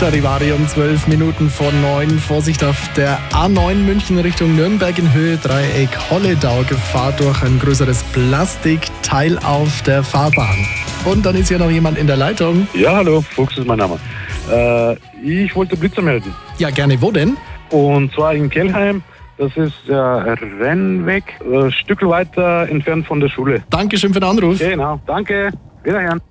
Charivari um 12 Minuten vor 9. Vorsicht auf der A9 München Richtung Nürnberg in Höhe Dreieck Holledau. Gefahr durch ein größeres Plastikteil auf der Fahrbahn. Und dann ist hier noch jemand in der Leitung. Ja, hallo, Fuchs ist mein Name. Ich wollte Blitzer melden. Ja, gerne. Wo denn? Und zwar in Kelheim. Das ist der Rennweg, ein Stück weiter entfernt von der Schule. Dankeschön für den Anruf. Genau, danke. Wiederhören.